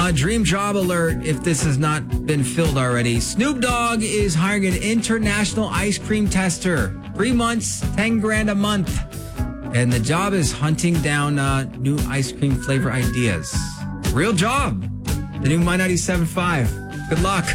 Dream job alert if this has not been filled already. Snoop Dogg is hiring an international ice cream tester. 3 months, 10 grand a month. And the job is hunting down new ice cream flavor ideas. Real job. The new My 97.5. Good luck.